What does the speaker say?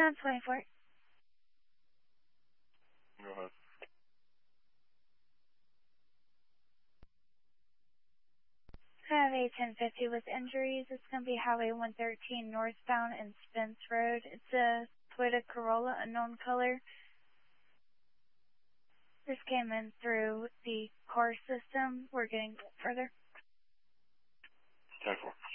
24. Go ahead. I have a 1050 with injuries. It's going to be Highway 113 northbound and Spence Road. It's a Toyota Corolla, unknown color. This came in through the car system. We're getting further. 10-4.